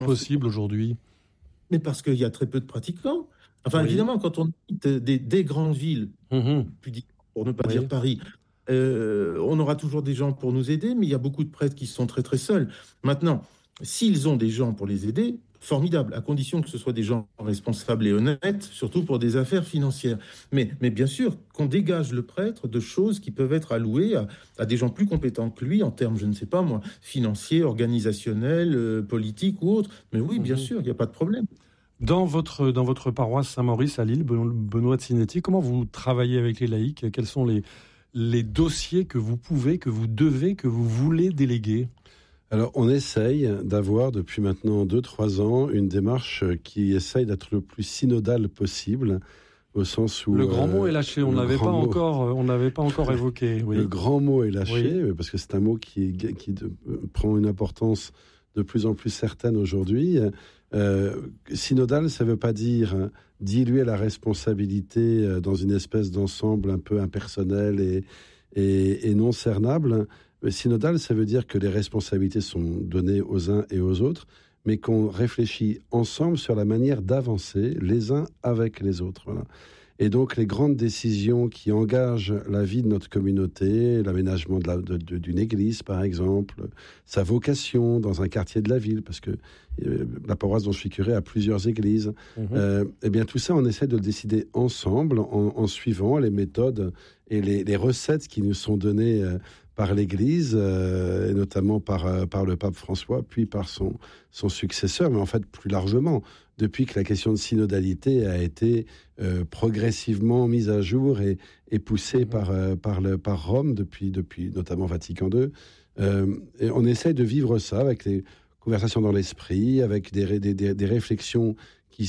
possible aujourd'hui? Mais parce qu'il y a très peu de pratiquants. Enfin, évidemment, quand on quitte des grandes villes, pour ne pas dire Paris, on aura toujours des gens pour nous aider, mais il y a beaucoup de prêtres qui sont très très seuls. Maintenant, s'ils ont des gens pour les aider, formidable, à condition que ce soit des gens responsables et honnêtes, surtout pour des affaires financières. Mais bien sûr, qu'on dégage le prêtre de choses qui peuvent être allouées à des gens plus compétents que lui en termes, je ne sais pas moi, financiers, organisationnels, politiques ou autres. Mais oui, bien sûr, il n'y a pas de problème. Dans votre paroisse Saint-Maurice à Lille, Benoît de Sinetti, comment vous travaillez avec les laïcs? Quels sont les dossiers que vous pouvez, que vous devez, que vous voulez déléguer? Alors, on essaye d'avoir, depuis maintenant 2-3 ans, une démarche qui essaye d'être le plus synodale possible, au sens où... Le grand mot est lâché, on n'avait pas encore évoqué. Oui. Le grand mot est lâché, parce que c'est un mot qui prend une importance de plus en plus certaine aujourd'hui. Synodal, ça ne veut pas dire diluer la responsabilité dans une espèce d'ensemble un peu impersonnel et non cernable. Synodal, ça veut dire que les responsabilités sont données aux uns et aux autres, mais qu'on réfléchit ensemble sur la manière d'avancer les uns avec les autres. Voilà. Et donc, les grandes décisions qui engagent la vie de notre communauté, l'aménagement d'une église, par exemple, sa vocation dans un quartier de la ville, parce que la paroisse dont je suis curé a plusieurs églises, eh bien, tout ça, on essaie de le décider ensemble, en suivant les méthodes et les recettes qui nous sont données par l'Église, et notamment par le pape François, puis par son successeur, mais en fait plus largement, depuis que la question de synodalité a été progressivement mise à jour et poussée par Rome, depuis notamment Vatican II. Et on essaie de vivre ça avec des conversations dans l'esprit, avec des réflexions qui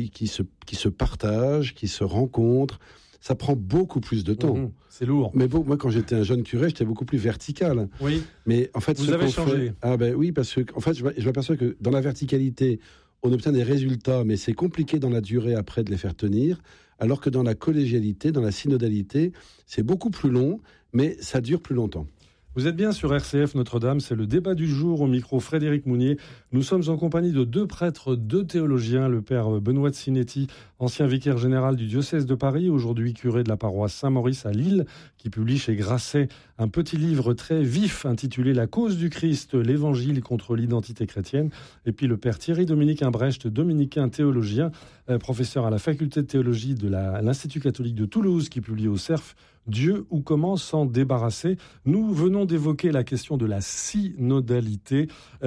se partagent, qui se rencontrent. Ça prend beaucoup plus de temps. C'est lourd. Mais bon, moi, quand j'étais un jeune curé, j'étais beaucoup plus vertical. Oui. Mais en fait, vous avez changé. Oui, parce que en fait, je m'aperçois que dans la verticalité, on obtient des résultats, mais c'est compliqué dans la durée après de les faire tenir. Alors que dans la collégialité, dans la synodalité, c'est beaucoup plus long, mais ça dure plus longtemps. Vous êtes bien sur RCF Notre-Dame, c'est le débat du jour au micro Frédéric Mounier. Nous sommes en compagnie de 2 prêtres, 2 théologiens, le père Benoît de Sinetti, ancien vicaire général du diocèse de Paris, aujourd'hui curé de la paroisse Saint-Maurice à Lille, qui publie chez Grasset un petit livre très vif intitulé « La cause du Christ, l'évangile contre l'identité chrétienne ». Et puis le père Thierry-Dominique Imbrecht, dominicain théologien, professeur à la faculté de théologie de l'Institut catholique de Toulouse, qui publie au Cerf Dieu ou comment s'en débarrasser. Nous venons d'évoquer la question de la synodalité.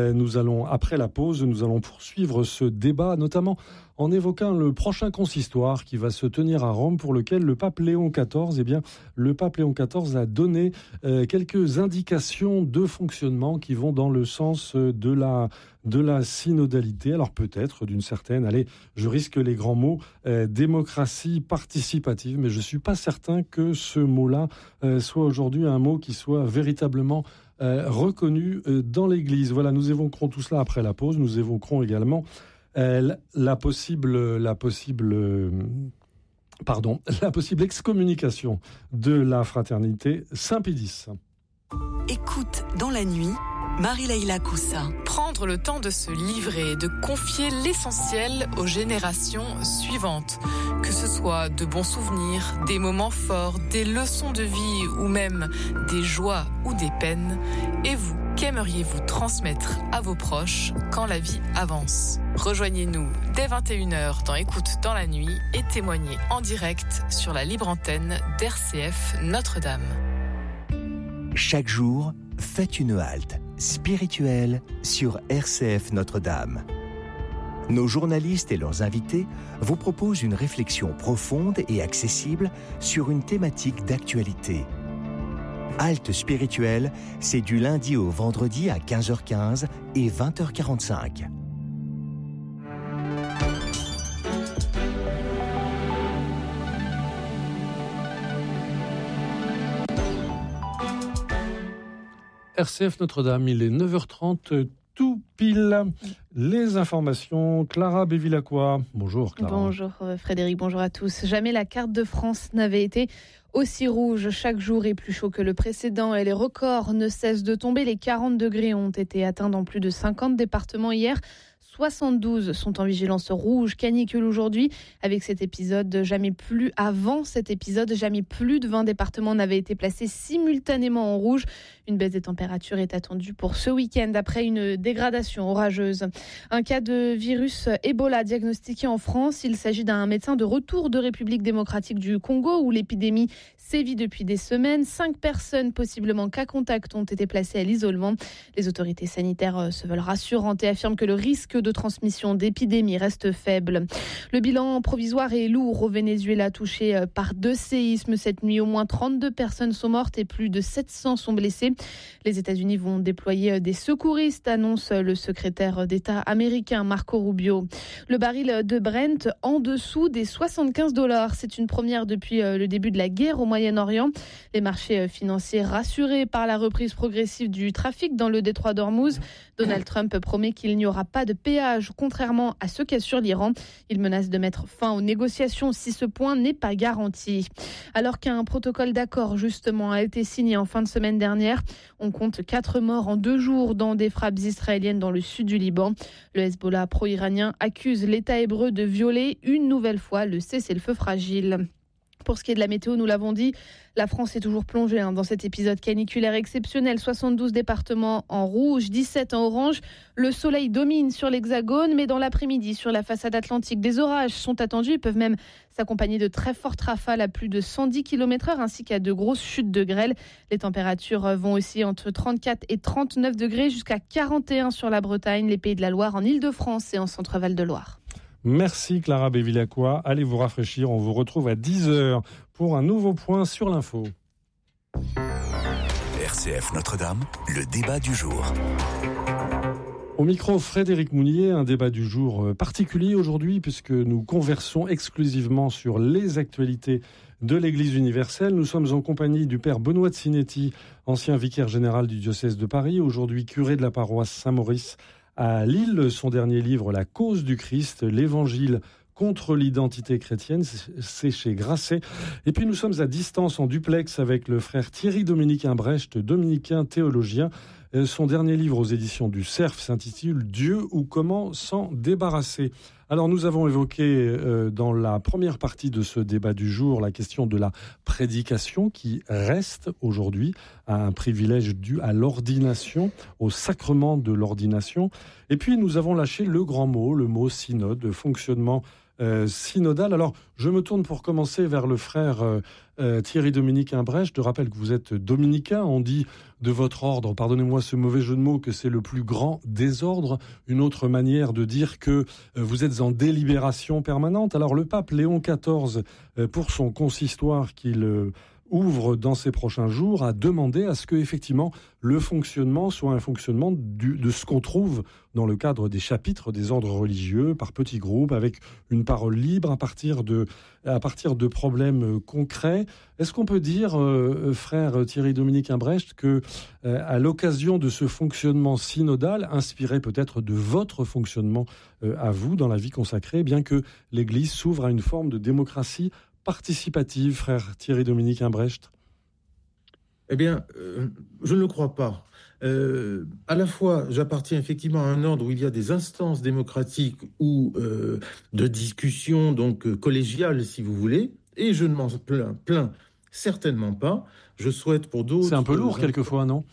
Après la pause, nous allons poursuivre ce débat, notamment en évoquant le prochain consistoire qui va se tenir à Rome, pour lequel le pape Léon XIV, a donné quelques indications de fonctionnement qui vont dans le sens de la synodalité. Alors peut-être d'une certaine, je risque les grands mots, démocratie participative, mais je ne suis pas certain que ce mot-là soit aujourd'hui un mot qui soit véritablement reconnu dans l'Église. Voilà, nous évoquerons tout cela après la pause. Nous évoquerons également la possible excommunication de la fraternité Saint-Pédis. Écoute dans la nuit, Marie-Laïla Coussa. Prendre le temps de se livrer, de confier l'essentiel aux générations suivantes. Que ce soit de bons souvenirs, des moments forts, des leçons de vie ou même des joies ou des peines. Et vous, qu'aimeriez-vous transmettre à vos proches quand la vie avance? Rejoignez-nous dès 21h dans Écoute dans la nuit et témoignez en direct sur la libre antenne d'RCF Notre-Dame. Chaque jour, faites une halte spirituelle sur RCF Notre-Dame. Nos journalistes et leurs invités vous proposent une réflexion profonde et accessible sur une thématique d'actualité. Halte spirituelle, c'est du lundi au vendredi à 15h15 et 20h45. RCF Notre-Dame, il est 9h30, tout pile. Les informations, Clara Bévilacqua. Bonjour Clara. Bonjour Frédéric, bonjour à tous. Jamais la carte de France n'avait été aussi rouge. Chaque jour est plus chaud que le précédent et les records ne cessent de tomber. Les 40 degrés ont été atteints dans plus de 50 départements hier. 72 sont en vigilance rouge canicule aujourd'hui. Avec cet épisode, jamais plus de 20 départements n'avaient été placés simultanément en rouge. Une baisse des températures est attendue pour ce week-end après une dégradation orageuse. Un cas de virus Ebola diagnostiqué en France. Il s'agit d'un médecin de retour de République démocratique du Congo où l'épidémie sévit depuis des semaines. 5 personnes possiblement cas contact ont été placées à l'isolement. Les autorités sanitaires se veulent rassurantes et affirment que le risque de transmission d'épidémie reste faible. Le bilan provisoire est lourd au Venezuela, touché par 2 séismes cette nuit. Au moins 32 personnes sont mortes et plus de 700 sont blessées. Les États-Unis vont déployer des secouristes, annonce le secrétaire d'État américain Marco Rubio. Le baril de Brent en dessous des $75. C'est une première depuis le début de la guerre au Moyen-Orient. Les marchés financiers rassurés par la reprise progressive du trafic dans le détroit d'Ormuz. Donald Trump promet qu'il n'y aura pas de péage, contrairement à ce qu'assure l'Iran. Il menace de mettre fin aux négociations si ce point n'est pas garanti. Alors qu'un protocole d'accord, justement, a été signé en fin de semaine dernière, on compte 4 morts en 2 jours dans des frappes israéliennes dans le sud du Liban. Le Hezbollah pro-iranien accuse l'État hébreu de violer une nouvelle fois le cessez-le-feu fragile. Pour ce qui est de la météo, nous l'avons dit, la France est toujours plongée dans cet épisode caniculaire exceptionnel. 72 départements en rouge, 17 en orange. Le soleil domine sur l'Hexagone, mais dans l'après-midi, sur la façade atlantique, des orages sont attendus. Ils peuvent même s'accompagner de très fortes rafales à plus de 110 km/h, ainsi qu'à de grosses chutes de grêle. Les températures vont aussi entre 34 et 39 degrés, jusqu'à 41 sur la Bretagne, les Pays de la Loire, en Île-de-France et en Centre-Val de Loire. Merci Clara Bevilacqua. Allez vous rafraîchir. On vous retrouve à 10h pour un nouveau point sur l'info. RCF Notre-Dame, le débat du jour. Au micro, Frédéric Mounier, un débat du jour particulier aujourd'hui puisque nous conversons exclusivement sur les actualités de l'Église universelle. Nous sommes en compagnie du père Benoît de Sinetti, ancien vicaire général du diocèse de Paris, aujourd'hui curé de la paroisse Saint-Maurice à Lille. Son dernier livre, La cause du Christ, l'évangile contre l'identité chrétienne, c'est chez Grasset. Et puis nous sommes à distance en duplex avec le frère Thierry Dominique Imbrecht, dominicain théologien. Son dernier livre aux éditions du Cerf s'intitule « Dieu ou comment s'en débarrasser ». Alors nous avons évoqué dans la première partie de ce débat du jour la question de la prédication qui reste aujourd'hui un privilège dû à l'ordination, au sacrement de l'ordination. Et puis nous avons lâché le grand mot, le mot synode, le fonctionnement synodal. Alors je me tourne pour commencer vers le frère Thierry Dominique Imbrecht. Je rappelle que vous êtes dominicain, on dit de votre ordre, pardonnez-moi ce mauvais jeu de mots, que c'est le plus grand désordre, une autre manière de dire que vous êtes en délibération permanente. Alors le pape Léon XIV, pour son consistoire qu'il ouvre dans ces prochains jours, a demandé à ce que effectivement le fonctionnement soit un fonctionnement de ce qu'on trouve dans le cadre des chapitres des ordres religieux, par petits groupes, avec une parole libre à partir de problèmes concrets. Est-ce qu'on peut dire, frère Thierry Dominique Imbrecht, que à l'occasion de ce fonctionnement synodal, inspiré peut-être de votre fonctionnement à vous dans la vie consacrée, bien que l'Église s'ouvre à une forme de démocratie participative, frère Thierry Dominique Imbrecht? Eh bien, je ne le crois pas. À la fois, j'appartiens effectivement à un ordre où il y a des instances démocratiques ou de discussion, donc collégiales, si vous voulez, et je ne m'en plains certainement pas. Je souhaite pour d'autres... C'est un peu lourd quelquefois, non?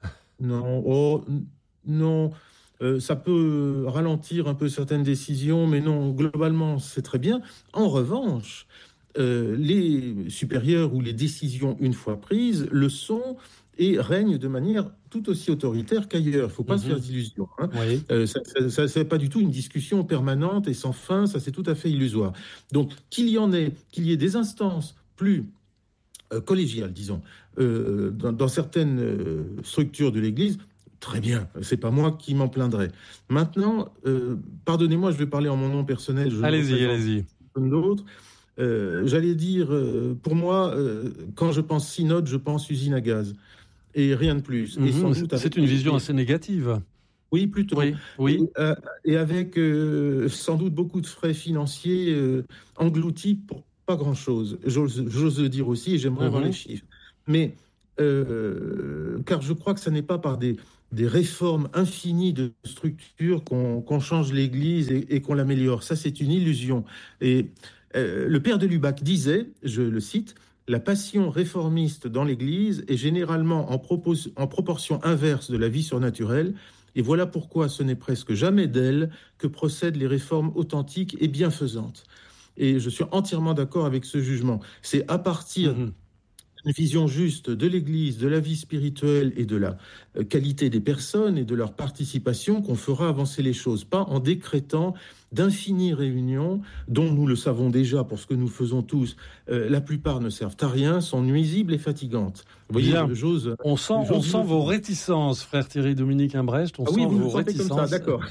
Non. Ça peut ralentir un peu certaines décisions, mais non, globalement, c'est très bien. En revanche, les supérieurs ou les décisions, une fois prises, le sont et règnent de manière tout aussi autoritaire qu'ailleurs. Il ne faut pas se faire d'illusions. Oui. Ça n'est pas du tout une discussion permanente et sans fin, ça c'est tout à fait illusoire. Donc qu'il y ait des instances plus collégiales, disons, dans certaines structures de l'Église, très bien, c'est pas moi qui m'en plaindrai. Maintenant, pardonnez-moi, je vais parler en mon nom personnel. Allez-y. D'autres. J'allais dire, pour moi, quand je pense synode, je pense usine à gaz. Et rien de plus. Et sans doute c'est une vision assez négative. Oui, plutôt. Oui. Et avec sans doute beaucoup de frais financiers engloutis pour pas grand-chose. J'ose le dire aussi, et j'aimerais voir les chiffres. Mais, car je crois que ça n'est pas par des des réformes infinies de structures, qu'on change l'Église et qu'on l'améliore. Ça, c'est une illusion. Et le père de Lubac disait, je le cite, « La passion réformiste dans l'Église est généralement en proportion inverse de la vie surnaturelle, et voilà pourquoi ce n'est presque jamais d'elle que procèdent les réformes authentiques et bienfaisantes. » Et je suis entièrement d'accord avec ce jugement. C'est à partir d'une vision juste de l'Église, de la vie spirituelle et de la qualité des personnes et de leur participation qu'on fera avancer les choses, pas en décrétant d'infinies réunions dont nous le savons déjà pour ce que nous faisons tous, la plupart ne servent à rien, sont nuisibles et fatigantes. Vous voyez, on sent vos réticences, frère Thierry Dominique Imbrecht. Oui, vous le sentez comme ça, d'accord.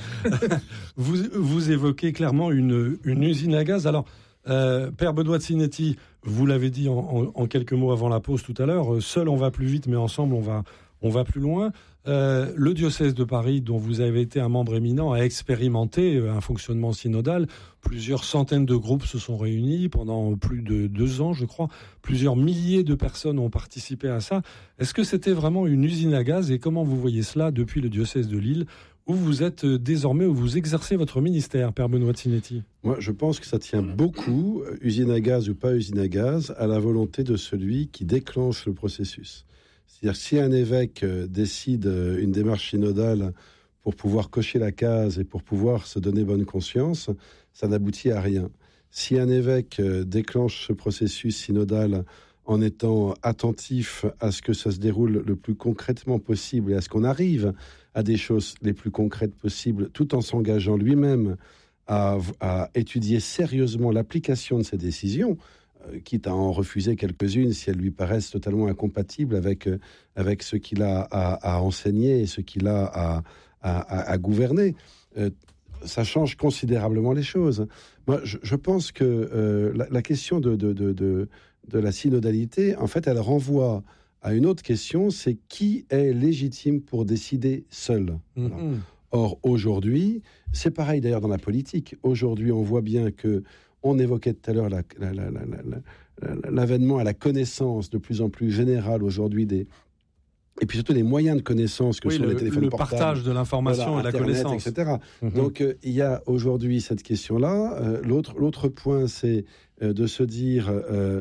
vous évoquez clairement une usine à gaz. Alors, Père Benoît de Sinetti, vous l'avez dit en quelques mots avant la pause tout à l'heure, seul on va plus vite, mais ensemble on va plus loin. Le diocèse de Paris, dont vous avez été un membre éminent, a expérimenté un fonctionnement synodal. Plusieurs centaines de groupes se sont réunis pendant plus de 2 ans, je crois. Plusieurs milliers de personnes ont participé à ça. Est-ce que c'était vraiment une usine à gaz et comment vous voyez cela depuis le diocèse de Lille, où vous êtes désormais, où vous exercez votre ministère, Père Benoît de Sinetti? Moi, je pense que ça tient beaucoup, usine à gaz ou pas usine à gaz, à la volonté de celui qui déclenche le processus. C'est-à-dire, si un évêque décide une démarche synodale pour pouvoir cocher la case et pour pouvoir se donner bonne conscience, ça n'aboutit à rien. Si un évêque déclenche ce processus synodal en étant attentif à ce que ça se déroule le plus concrètement possible et à ce qu'on arrive à des choses les plus concrètes possibles, tout en s'engageant lui-même à étudier sérieusement l'application de ces décisions, quitte à en refuser quelques-unes si elles lui paraissent totalement incompatibles avec ce qu'il a à enseigner et ce qu'il a à gouverner. Ça change considérablement les choses. Moi, je pense que la question de la synodalité, en fait, elle renvoie à une autre question, c'est qui est légitime pour décider seul. Or, aujourd'hui, c'est pareil d'ailleurs dans la politique. Aujourd'hui, on voit bien que on évoquait tout à l'heure l'avènement à la connaissance de plus en plus générale aujourd'hui et puis surtout les moyens de connaissance que sont les téléphones portables. Le partage de l'information et de la connaissance. Etc. Donc, il y a aujourd'hui cette question-là. L'autre point, c'est de se dire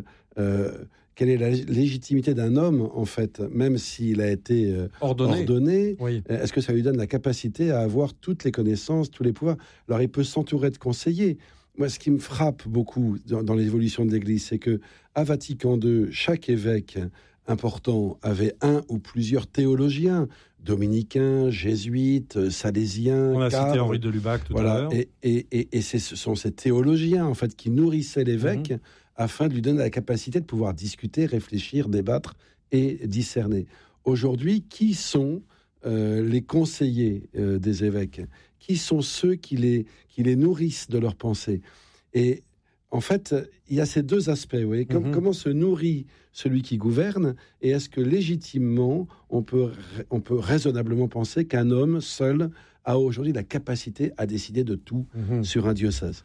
quelle est la légitimité d'un homme, en fait, même s'il a été ordonné. Oui. Est-ce que ça lui donne la capacité à avoir toutes les connaissances, tous les pouvoirs? Alors, il peut s'entourer de conseillers. Moi, ce qui me frappe beaucoup dans l'évolution de l'Église, c'est que à Vatican II, chaque évêque important avait un ou plusieurs théologiens, dominicains, jésuites, salésiens. On a cité Henri de Lubac tout à l'heure. Et ce sont ces théologiens, en fait, qui nourrissaient l'évêque afin de lui donner la capacité de pouvoir discuter, réfléchir, débattre et discerner. Aujourd'hui, qui sont les conseillers des évêques? Qui sont ceux qui les nourrissent de leurs pensées? Et en fait, il y a ces deux aspects. Vous voyez, comment se nourrit celui qui gouverne, et est-ce que légitimement, on peut raisonnablement penser qu'un homme seul a aujourd'hui la capacité à décider de tout sur un diocèse?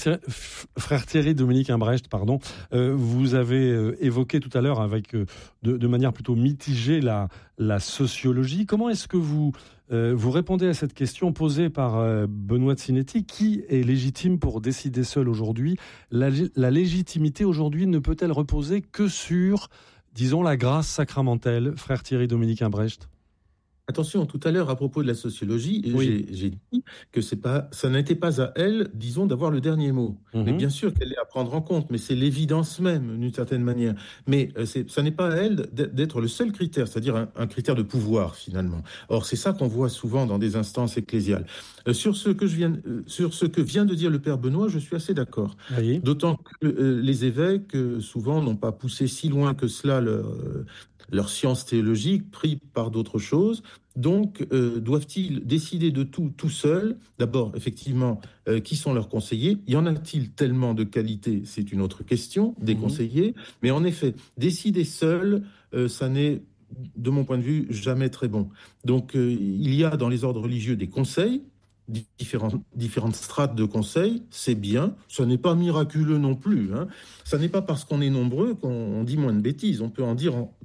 Frère Thierry Dominique Imbrecht, vous avez évoqué tout à l'heure avec de manière plutôt mitigée la sociologie. Comment est-ce que vous répondez à cette question posée par Benoît de Sinetti? Qui est légitime pour décider seul aujourd'hui? La légitimité aujourd'hui ne peut-elle reposer que sur, disons, la grâce sacramentelle, frère Thierry Dominique Imbrecht? Attention, tout à l'heure, à propos de la sociologie, j'ai dit que ça n'était pas à elle, disons, d'avoir le dernier mot. Mais bien sûr qu'elle est à prendre en compte, mais c'est l'évidence même, d'une certaine manière. Mais ça n'est pas à elle d'être le seul critère, c'est-à-dire un critère de pouvoir, finalement. Or, c'est ça qu'on voit souvent dans des instances ecclésiales. Sur ce que vient de dire le Père Benoît, je suis assez d'accord. Oui. D'autant que les évêques, souvent, n'ont pas poussé si loin que cela leur science théologique, pris par d'autres choses. Donc, doivent-ils décider de tout seuls? D'abord, effectivement, qui sont leurs conseillers? Y en a-t-il tellement de qualité? C'est une autre question, des conseillers. Mais en effet, décider seul, ça n'est, de mon point de vue, jamais très bon. Donc, il y a dans les ordres religieux des conseils, différentes strates de conseils, c'est bien. Ce n'est pas miraculeux non plus. Ça n'est pas parce qu'on est nombreux qu'on dit moins de bêtises. On peut en dire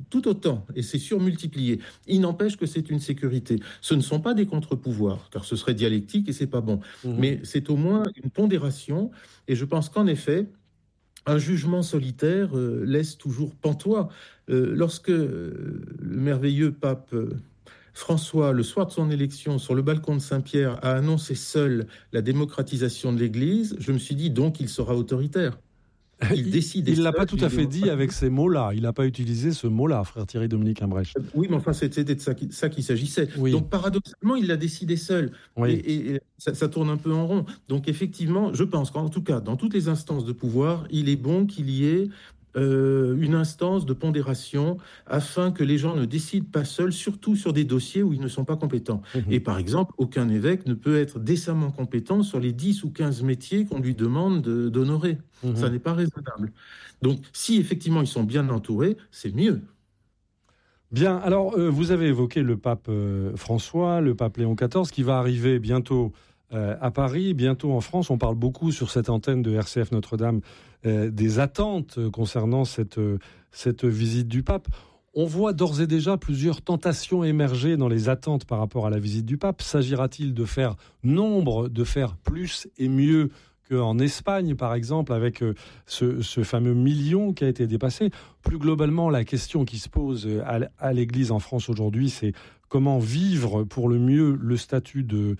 tout autant, et c'est surmultiplié. Il n'empêche que c'est une sécurité. Ce ne sont pas des contre-pouvoirs, car ce serait dialectique et c'est pas bon. Mais c'est au moins une pondération, et je pense qu'en effet, un jugement solitaire laisse toujours pantois. Lorsque le merveilleux pape François, le soir de son élection, sur le balcon de Saint-Pierre, a annoncé seul la démocratisation de l'Église, je me suis dit donc il sera autoritaire. Il ne l'a pas tout à fait dit avec ces mots-là. Il n'a pas utilisé ce mot-là, frère Thierry-Dominique Imbrecht. Oui, mais enfin, c'était de ça qu'il s'agissait. Oui. Donc, paradoxalement, il l'a décidé seul. Oui. Et ça tourne un peu en rond. Donc, effectivement, je pense qu'en tout cas, dans toutes les instances de pouvoir, il est bon qu'il y ait une instance de pondération afin que les gens ne décident pas seuls, surtout sur des dossiers où ils ne sont pas compétents. Et par exemple, aucun évêque ne peut être décemment compétent sur les 10 ou 15 métiers qu'on lui demande d'honorer. Ça n'est pas raisonnable. Donc, si effectivement ils sont bien entourés, c'est mieux. Bien, alors vous avez évoqué le pape François, le pape Léon XIV, qui va arriver bientôt à Paris, bientôt en France. On parle beaucoup sur cette antenne de RCF Notre-Dame des attentes concernant cette visite du pape. On voit d'ores et déjà plusieurs tentations émerger dans les attentes par rapport à la visite du pape. S'agira-t-il de faire nombre, de faire plus et mieux qu'en Espagne, par exemple, avec ce fameux million qui a été dépassé? Plus globalement, la question qui se pose à l'Église en France aujourd'hui, c'est comment vivre pour le mieux le statut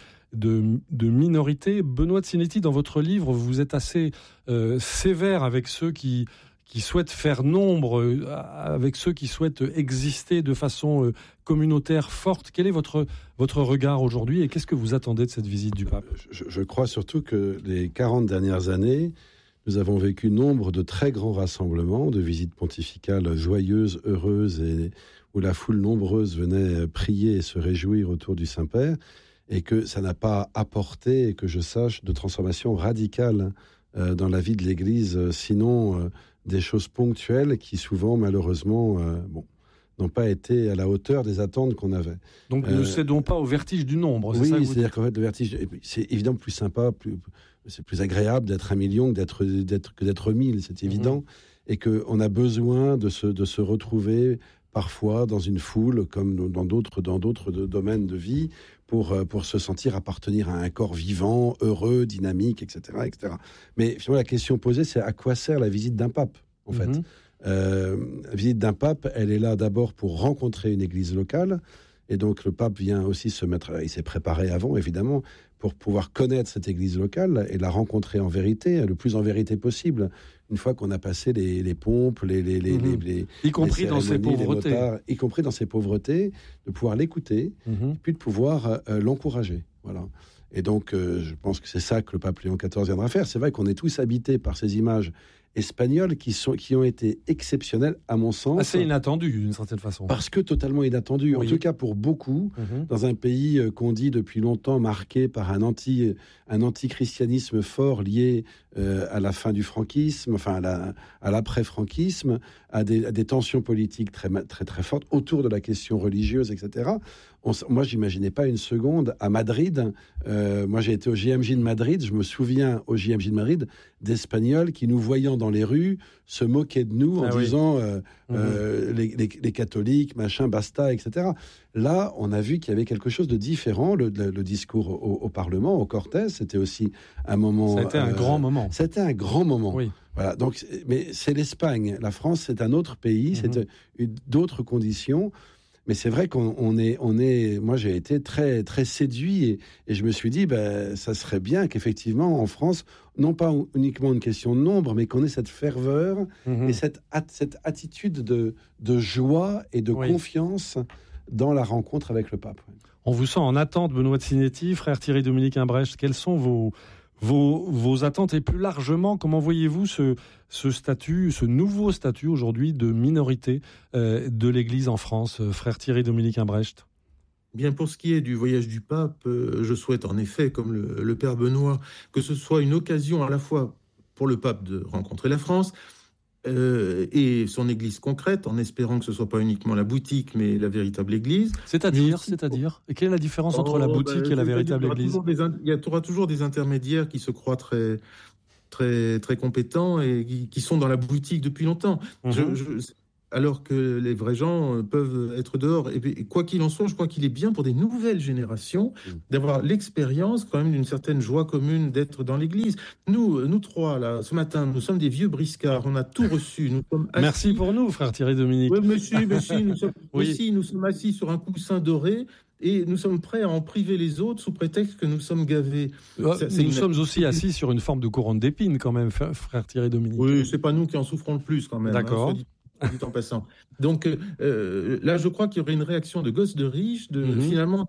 de minorité. Benoît de Sinetti, dans votre livre, vous êtes assez sévère avec ceux qui souhaitent faire nombre, avec ceux qui souhaitent exister de façon communautaire forte. Quel est votre regard aujourd'hui et qu'est-ce que vous attendez de cette visite du pape ? Je crois surtout que les 40 dernières années, nous avons vécu nombre de très grands rassemblements, de visites pontificales joyeuses, heureuses, et où la foule nombreuse venait prier et se réjouir autour du Saint-Père, et que ça n'a pas apporté, que je sache, de transformation radicale dans la vie de l'Église, sinon des choses ponctuelles qui souvent, malheureusement, n'ont pas été à la hauteur des attentes qu'on avait. Donc ne cédons pas au vertige du nombre, c'est oui, ça que c'est-à-dire qu'en fait, le vertige, c'est évidemment plus sympa, c'est plus agréable d'être 1 million que d'être 1000, c'est évident, et qu'on a besoin de se retrouver parfois dans une foule, comme dans d'autres domaines de vie, pour se sentir appartenir à un corps vivant, heureux, dynamique, etc. etc. Mais finalement, la question posée, c'est à quoi sert la visite d'un pape, en fait. La visite d'un pape, elle est là d'abord pour rencontrer une église locale, et donc le pape vient aussi se mettre, il s'est préparé avant, évidemment, pour pouvoir connaître cette église locale et la rencontrer en vérité, le plus en vérité possible, une fois qu'on a passé les pompes, y compris dans ses pauvretés, motards, y compris dans ses pauvretés, de pouvoir l'écouter, et puis de pouvoir l'encourager. Voilà. Et donc, je pense que c'est ça que le pape Léon XIV viendra faire. C'est vrai qu'on est tous habités par ces images espagnoles qui ont été exceptionnelles, à mon sens. Assez inattendues, d'une certaine façon. Parce que totalement inattendues. Oui. En tout cas, pour beaucoup, dans un pays qu'on dit depuis longtemps marqué par un antichristianisme fort lié à la fin du franquisme, enfin à l'après-franquisme, à des tensions politiques très, très, très fortes autour de la question religieuse, etc. Moi, j'imaginais pas une seconde à Madrid. Moi, j'ai été au JMJ de Madrid. Je me souviens au JMJ de Madrid d'Espagnols qui, nous voyant dans les rues, se moquaient de nous en disant les catholiques, machin, basta, etc. Là, on a vu qu'il y avait quelque chose de différent. Le discours au Parlement, au Cortés, c'était aussi un moment. C'était un grand moment. C'était un grand moment. Oui. Voilà. Donc, mais c'est l'Espagne. La France, c'est un autre pays. C'est d'autres conditions. Mais c'est vrai qu'on est. Moi, j'ai été très, très séduit et je me suis dit, ça serait bien qu'effectivement, en France, non pas uniquement une question de nombre, mais qu'on ait cette ferveur et cette attitude de joie et de confiance dans la rencontre avec le pape. On vous sent en attente, Benoît de Sinetti, frère Thierry-Dominique Imbrecht. Quelles sont vos attentes et plus largement, comment voyez-vous ce statut, ce nouveau statut aujourd'hui de minorité de l'Église en France, frère Thierry-Dominique Imbrecht ? Bien, pour ce qui est du voyage du pape, je souhaite en effet, comme le père Benoît, que ce soit une occasion à la fois pour le pape de rencontrer la France et son église concrète, en espérant que ce ne soit pas uniquement la boutique, mais la véritable église. C'est-à-dire et quelle est la différence entre la boutique et la véritable église ? Il y aura toujours des intermédiaires qui se croient très, très, très compétents et qui sont dans la boutique depuis longtemps. alors que les vrais gens peuvent être dehors. Et quoi qu'il en soit, je crois qu'il est bien pour des nouvelles générations d'avoir l'expérience quand même d'une certaine joie commune d'être dans l'église. Nous trois, là, ce matin, nous sommes des vieux briscards, on a tout reçu. Nous sommes assis... Merci pour nous, frère Thierry Dominique. Oui, monsieur, nous sommes assis sur un coussin doré. Et nous sommes prêts à en priver les autres sous prétexte que nous sommes gavés. Nous sommes aussi assis sur une forme de couronne d'épines quand même, frère Thierry Dominique. Oui, c'est pas nous qui en souffrons le plus quand même. D'accord. Dit en passant. Donc là, je crois qu'il y aurait une réaction de gosse de riche, finalement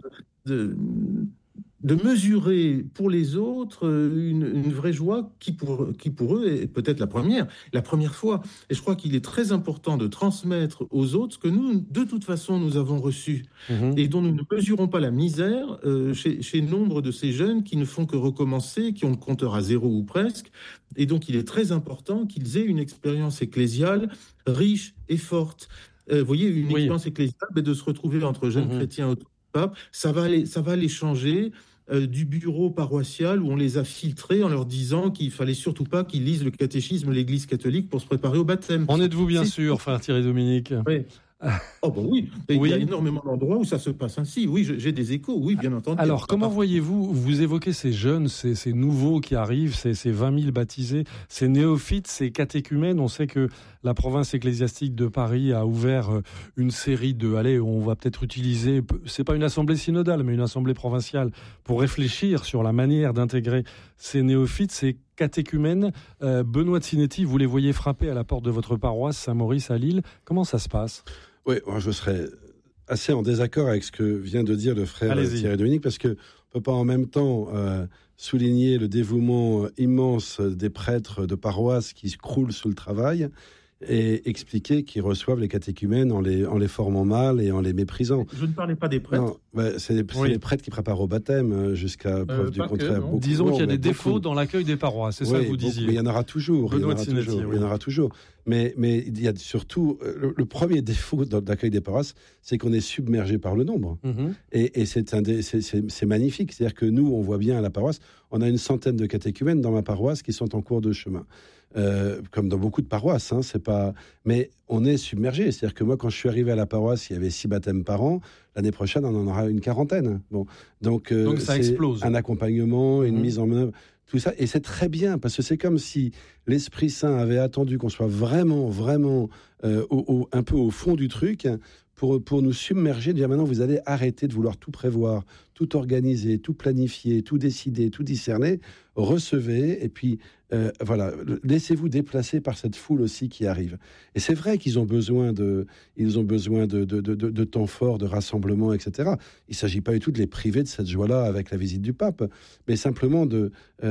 de mesurer pour les autres une vraie joie qui pour eux est peut-être la première fois. Et je crois qu'il est très important de transmettre aux autres ce que nous, de toute façon, nous avons reçu et dont nous ne mesurons pas la misère chez nombre de ces jeunes qui ne font que recommencer, qui ont le compteur à zéro ou presque. Et donc, il est très important qu'ils aient une expérience ecclésiale riche et forte. Vous voyez, une expérience ecclésiale, de se retrouver entre jeunes chrétiens autour du pape, ça va les changer du bureau paroissial où on les a filtrés en leur disant qu'il fallait surtout pas qu'ils lisent le catéchisme de l'Église catholique pour se préparer au baptême. En êtes-vous bien sûr, frère Thierry Dominique? Oui. Oh ben oui, il y a énormément d'endroits où ça se passe ainsi. Oui, j'ai des échos, oui, bien entendu. Alors, comment voyez-vous, vous évoquez ces jeunes, ces nouveaux qui arrivent, ces 20 000 baptisés, ces néophytes, ces catéchumènes. On sait que la province ecclésiastique de Paris a ouvert une série on va peut-être utiliser, c'est pas une assemblée synodale, mais une assemblée provinciale pour réfléchir sur la manière d'intégrer ces néophytes, ces catéchumènes. Benoît de Sinetti, vous les voyez frapper à la porte de votre paroisse Saint-Maurice à Lille. Comment ça se passe? Oui, moi je serais assez en désaccord avec ce que vient de dire le frère Thierry Dominique, parce qu'on ne peut pas en même temps souligner le dévouement immense des prêtres de paroisse qui se croulent sous le travail et expliquer qu'ils reçoivent les catéchumènes en les formant mal et en les méprisant. Je ne parlais pas des prêtres. Non, c'est les prêtres qui préparent au baptême, jusqu'à preuve du contraire. Disons qu'il y a des défauts dans l'accueil des paroisses, c'est ça que vous disiez. Mais il y en aura toujours. Il y en aura toujours. Mais il y a surtout le premier défaut dans l'accueil des paroisses, c'est qu'on est submergé par le nombre. Et c'est magnifique. C'est-à-dire que nous, on voit bien à la paroisse, on a 100 de catéchumènes dans ma paroisse qui sont en cours de chemin. Comme dans beaucoup de paroisses, c'est pas. Mais on est submergé. C'est-à-dire que moi, quand je suis arrivé à la paroisse, il y avait 6 baptêmes par an. L'année prochaine, on en aura une 40. Bon, donc ça explose. Un accompagnement, une mise en œuvre, tout ça. Et c'est très bien parce que c'est comme si l'Esprit Saint avait attendu qu'on soit vraiment un peu au fond du truc. Pour nous submerger, dire maintenant vous allez arrêter de vouloir tout prévoir, tout organiser, tout planifier, tout décider, tout discerner, recevez et puis laissez-vous déplacer par cette foule aussi qui arrive. Et c'est vrai qu'ils ont besoin de temps forts, de rassemblements, etc. Il ne s'agit pas du tout de les priver de cette joie-là avec la visite du pape, mais simplement de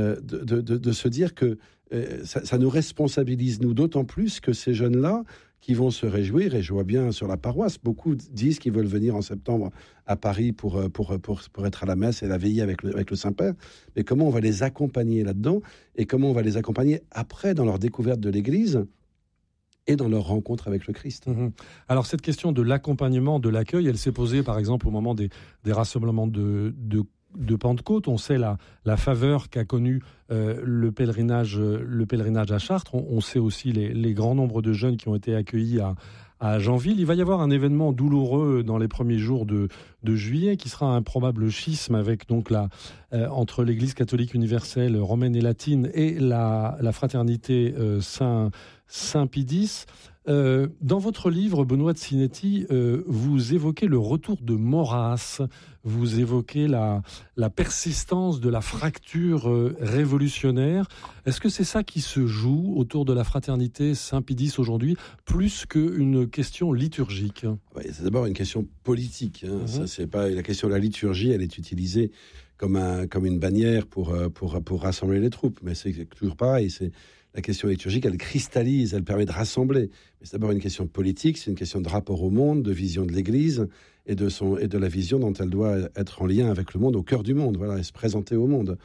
se dire que ça nous responsabilise, nous, d'autant plus que ces jeunes-là qui vont se réjouir, et je vois bien sur la paroisse, beaucoup disent qu'ils veulent venir en septembre à Paris pour être à la messe et la veiller avec le Saint-Père. Mais comment on va les accompagner là-dedans, et comment on va les accompagner après dans leur découverte de l'Église et dans leur rencontre avec le Christ. Alors cette question de l'accompagnement, de l'accueil, elle s'est posée par exemple au moment des rassemblements de Pentecôte. On sait la faveur qu'a connue le pèlerinage à Chartres. On sait aussi les grands nombres de jeunes qui ont été accueillis à Janville. Il va y avoir un événement douloureux dans les premiers jours de juillet qui sera un probable schisme avec donc entre l'Église catholique universelle romaine et latine et la fraternité Saint-Pie X. Dans votre livre, Benoît de Sinetti, vous évoquez le retour de Maurras, vous évoquez la persistance de la fracture révolutionnaire. Est-ce que c'est ça qui se joue autour de la fraternité Saint-Pie X aujourd'hui, plus qu'une question liturgique? C'est d'abord une question politique. Ça, c'est pas la question de la liturgie, elle est utilisée comme une bannière pour rassembler les troupes. Mais c'est toujours pareil, la question liturgique, elle cristallise, elle permet de rassembler. Mais c'est d'abord une question politique, c'est une question de rapport au monde, de vision de l'Église et de la vision dont elle doit être en lien avec le monde, au cœur du monde, et se présenter au monde.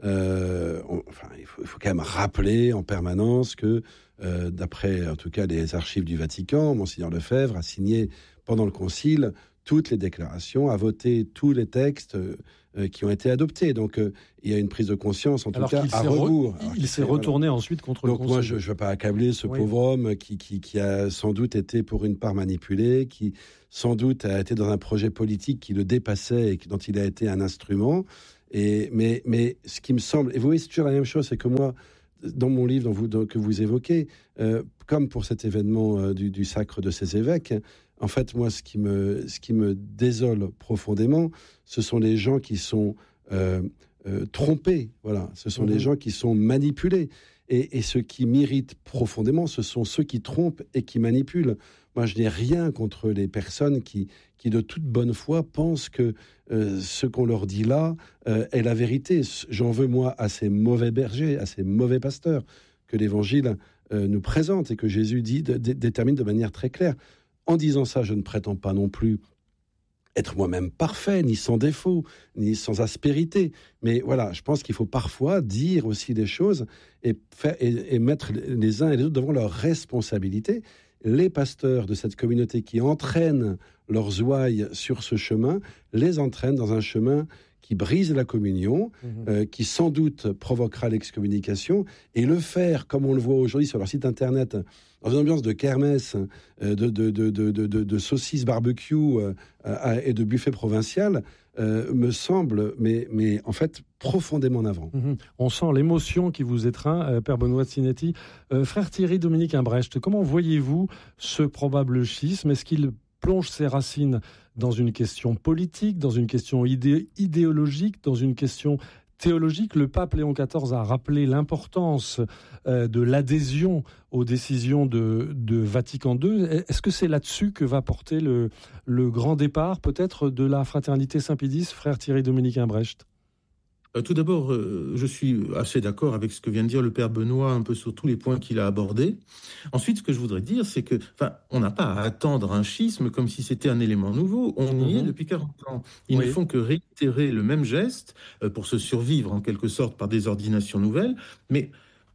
Il faut quand même rappeler en permanence que, d'après en tout cas les archives du Vatican, Monseigneur Lefebvre a signé pendant le Concile toutes les déclarations, a voté tous les textes qui ont été adoptés. Donc, il y a une prise de conscience, en tout cas, à rebours. Il s'est retourné ensuite contre le Conseil. Donc moi, je ne vais pas accabler ce pauvre homme qui a sans doute été pour une part manipulé, qui sans doute a été dans un projet politique qui le dépassait et dont il a été un instrument. Mais ce qui me semble... Et vous voyez, c'est toujours la même chose, c'est que moi, dans mon livre que vous évoquez, comme pour cet événement du sacre de ces évêques, en fait, moi, ce qui me désole profondément, ce sont les gens qui sont trompés. Voilà, ce sont les gens qui sont manipulés. Et ce qui m'irrite profondément, ce sont ceux qui trompent et qui manipulent. Moi, je n'ai rien contre les personnes qui de toute bonne foi, pensent que ce qu'on leur dit là est la vérité. J'en veux, moi, à ces mauvais bergers, à ces mauvais pasteurs que l'Évangile nous présente et que Jésus détermine de manière très claire. En disant ça, je ne prétends pas non plus être moi-même parfait, ni sans défaut, ni sans aspérité. Mais voilà, je pense qu'il faut parfois dire aussi des choses et mettre les uns et les autres devant leurs responsabilités. Les pasteurs de cette communauté qui entraînent leurs ouailles sur ce chemin, les entraînent dans un chemin qui brise la communion, qui sans doute provoquera l'excommunication, et le faire, comme on le voit aujourd'hui sur leur site internet, dans une ambiance de kermesse, de saucisses barbecue et de buffet provincial, me semble, mais en fait, profondément navrant. On sent l'émotion qui vous étreint, Père Benoît de Sinetti. Frère Thierry Dominique Imbrecht, comment voyez-vous ce probable schisme ? Est-ce qu'il plonge ses racines dans une question politique, dans une question idéologique, dans une question théologique? Le pape Léon XIV a rappelé l'importance de l'adhésion aux décisions de Vatican II. Est-ce que c'est là-dessus que va porter le grand départ, peut-être, de la Fraternité Saint-Pédis, frère Thierry Dominique Imbrecht ? Tout d'abord, je suis assez d'accord avec ce que vient de dire le Père Benoît, un peu sur tous les points qu'il a abordés. Ensuite, ce que je voudrais dire, c'est que, on n'a pas à attendre un schisme comme si c'était un élément nouveau. On y est depuis 40 ans. Ils ne font que réitérer le même geste pour se survivre, en quelque sorte, par des ordinations nouvelles. Mais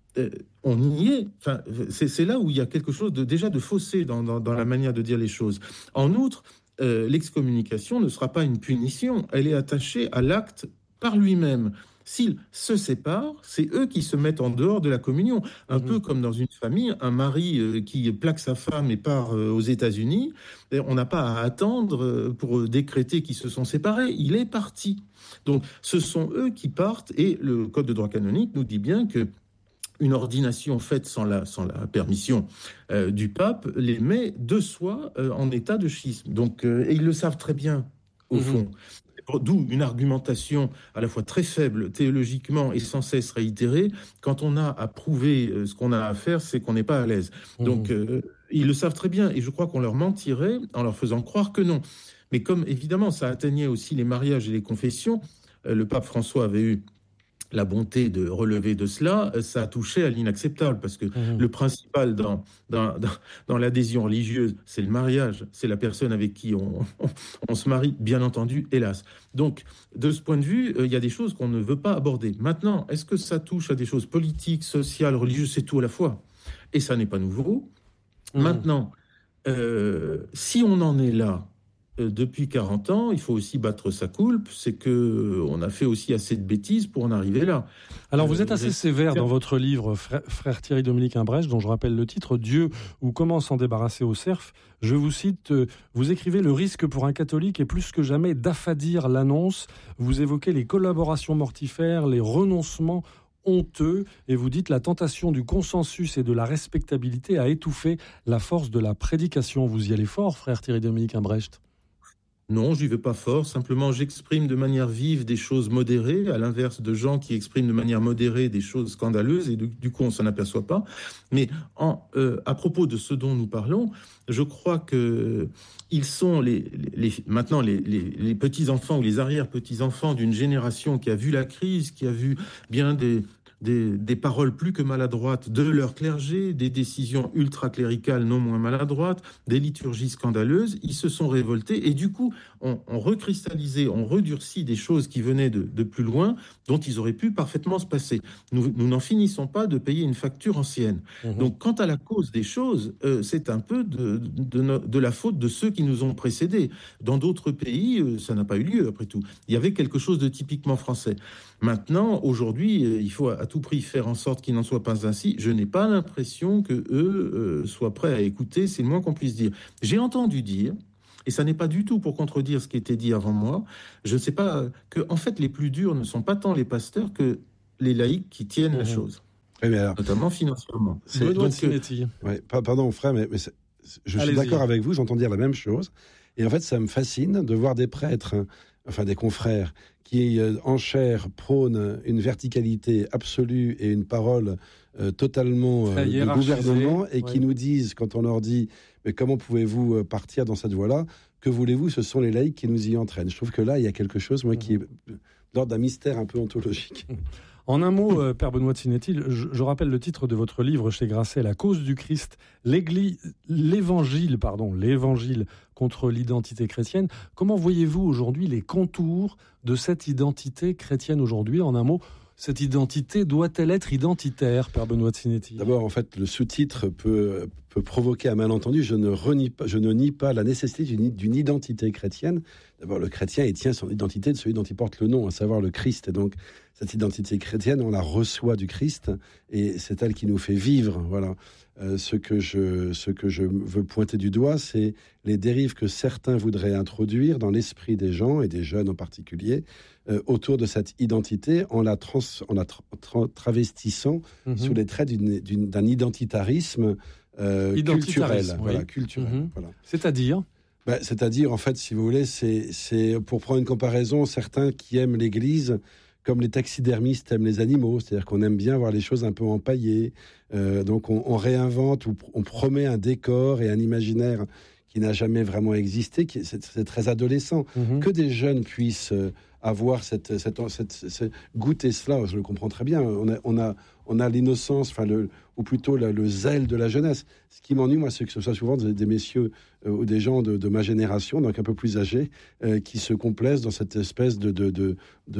on y est. C'est là où il y a quelque chose déjà de faussé dans la manière de dire les choses. En outre, l'excommunication ne sera pas une punition. Elle est attachée à l'acte par lui-même. S'ils se séparent, c'est eux qui se mettent en dehors de la communion. Un peu comme dans une famille, un mari qui plaque sa femme et part aux États-Unis, on n'a pas à attendre pour décréter qu'ils se sont séparés. Il est parti. Donc, ce sont eux qui partent, et le Code de droit canonique nous dit bien que une ordination faite sans la permission du pape les met de soi en état de schisme. Donc, et ils le savent très bien, au fond. D'où une argumentation à la fois très faible théologiquement et sans cesse réitérée. Quand on a à prouver ce qu'on a à faire, c'est qu'on n'est pas à l'aise. Donc, ils le savent très bien, et je crois qu'on leur mentirait en leur faisant croire que non. Mais comme, évidemment, ça atteignait aussi les mariages et les confessions, le pape François avait eu la bonté de relever de cela, ça a touché à l'inacceptable, parce que le principal dans l'adhésion religieuse, c'est le mariage, c'est la personne avec qui on se marie, bien entendu, hélas. Donc, de ce point de vue, il y a des choses qu'on ne veut pas aborder. Maintenant, est-ce que ça touche à des choses politiques, sociales, religieuses? C'est tout à la fois. Et ça n'est pas nouveau. Maintenant, si on en est là, depuis 40 ans, il faut aussi battre sa coulpe, c'est qu'on a fait aussi assez de bêtises pour en arriver là. Alors vous êtes assez sévère dans votre livre, frère Thierry Dominique Imbrecht, dont je rappelle le titre, « Dieu ou comment s'en débarrasser au cerf ». Je vous cite, vous écrivez « Le risque pour un catholique est plus que jamais d'affadir l'annonce ». Vous évoquez les collaborations mortifères, les renoncements honteux, et vous dites « La tentation du consensus et de la respectabilité a étouffé la force de la prédication ». Vous y allez fort, frère Thierry Dominique Imbrecht? Non, j'y vais pas fort. Simplement, j'exprime de manière vive des choses modérées, à l'inverse de gens qui expriment de manière modérée des choses scandaleuses, et du coup, on s'en aperçoit pas. Mais à propos de ce dont nous parlons, je crois que ils sont maintenant les petits-enfants ou les arrière-petits-enfants d'une génération qui a vu la crise, qui a vu bien des paroles plus que maladroites de leur clergé, des décisions ultra-cléricales non moins maladroites, des liturgies scandaleuses. Ils se sont révoltés et du coup, on recristallisé, on redurci des choses qui venaient de plus loin, dont ils auraient pu parfaitement se passer. Nous n'en finissons pas de payer une facture ancienne. Donc, quant à la cause des choses, c'est un peu de la faute de ceux qui nous ont précédés. Dans d'autres pays, ça n'a pas eu lieu, après tout. Il y avait quelque chose de typiquement français. Maintenant, aujourd'hui, il faut à tout prix faire en sorte qu'il n'en soit pas ainsi. Je n'ai pas l'impression qu'eux soient prêts à écouter, c'est le moins qu'on puisse dire. J'ai entendu dire, et ça n'est pas du tout pour contredire ce qui était dit avant moi, je ne sais pas, que en fait les plus durs ne sont pas tant les pasteurs que les laïcs qui tiennent la chose, alors, notamment financièrement. Pardon frère, mais je suis d'accord avec vous, j'entends dire la même chose. Et en fait, ça me fascine de voir des prêtres, des confrères, qui en chair prônent une verticalité absolue et une parole totalement de gouvernement, et qui nous disent, quand on leur dit « mais comment pouvez-vous partir dans cette voie-là ? Que voulez-vous ? Ce sont les laïcs qui nous y entraînent. » Je trouve que là, il y a quelque chose, moi, qui est l'ordre d'un mystère un peu ontologique. En un mot, Père Benoît de Sinéty, je rappelle le titre de votre livre chez Grasset, La cause du Christ, l'évangile contre l'identité chrétienne. Comment voyez-vous aujourd'hui les contours de cette identité chrétienne aujourd'hui ? En un mot, cette identité doit-elle être identitaire, Père Benoît de Sinéty ? D'abord, en fait, le sous-titre peut provoquer un malentendu. Je ne nie pas la nécessité d'une identité chrétienne. D'abord, le chrétien, il tient son identité de celui dont il porte le nom, à savoir le Christ. Et donc, cette identité chrétienne, on la reçoit du Christ, et c'est elle qui nous fait vivre. Voilà. Ce que je veux pointer du doigt, c'est les dérives que certains voudraient introduire dans l'esprit des gens, et des jeunes en particulier, autour de cette identité, en la travestissant sous les traits d'un identitarisme culturel. Voilà, culturel. Voilà. C'est-à-dire en fait, si vous voulez, c'est pour prendre une comparaison, certains qui aiment l'Église comme les taxidermistes aiment les animaux, c'est-à-dire qu'on aime bien voir les choses un peu empaillées. Donc on réinvente ou on promet un décor et un imaginaire qui n'a jamais vraiment existé. C'est très adolescent. Que des jeunes puissent avoir goûter cela, je le comprends très bien. On a l'innocence, ou plutôt le zèle de la jeunesse. Ce qui m'ennuie, moi, c'est que ce soit souvent des messieurs ou des gens de ma génération, donc un peu plus âgés, qui se complaisent dans cette espèce de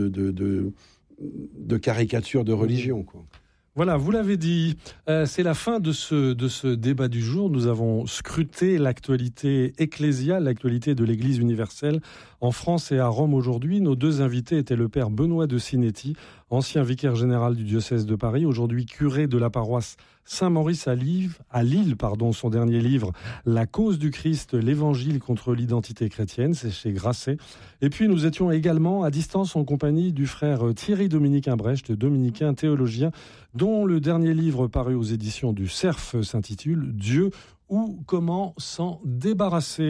caricature de religion, quoi. Voilà, vous l'avez dit, c'est la fin de ce débat du jour. Nous avons scruté l'actualité ecclésiale, l'actualité de l'Église universelle en France et à Rome aujourd'hui. Nos deux invités étaient le père Benoît de Sinéty, ancien vicaire général du diocèse de Paris, aujourd'hui curé de la paroisse Saint-Maurice à Lille, son dernier livre, La cause du Christ, l'évangile contre l'identité chrétienne, c'est chez Grasset. Et puis nous étions également à distance en compagnie du frère Thierry Dominique Imbrecht, dominicain théologien, dont le dernier livre paru aux éditions du Cerf s'intitule « Dieu ou comment s'en débarrasser ».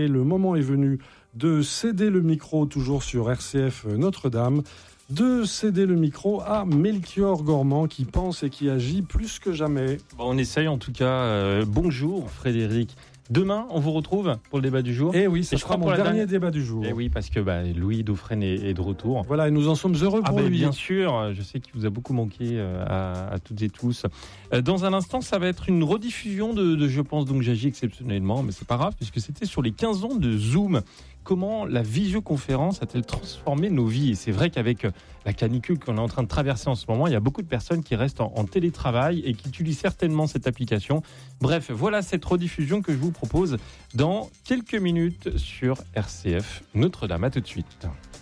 Le moment est venu de céder le micro, toujours sur RCF Notre-Dame, de céder le micro à Melchior Gormand qui pense et qui agit plus que jamais. Bon, on essaye en tout cas. Bonjour Frédéric. Demain, on vous retrouve pour le débat du jour. Et oui, ça sera mon dernier débat du jour. Et oui, parce que Louis Dauphren est de retour. Voilà, et nous en sommes heureux pour lui. Bien sûr, je sais qu'il vous a beaucoup manqué à toutes et tous. Dans un instant, ça va être une rediffusion de Je pense donc j'agis exceptionnellement, mais c'est pas grave, puisque c'était sur les 15 ans de Zoom. Comment la visioconférence a-t-elle transformé nos vies ? Et c'est vrai qu'avec la canicule qu'on est en train de traverser en ce moment, il y a beaucoup de personnes qui restent en télétravail et qui utilisent certainement cette application. Bref, voilà cette rediffusion que je vous propose dans quelques minutes sur RCF Notre-Dame. À tout de suite.